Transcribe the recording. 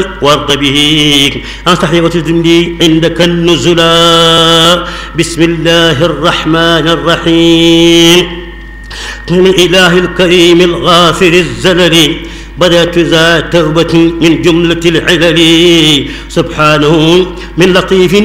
وارض به أنصحي وتدمني عندك النزلا. بسم الله الرحمن الرحيم. من الإله الكريم الغافر الزلل بدأت ذا توبة من جملة العلل سبحانه من لطيف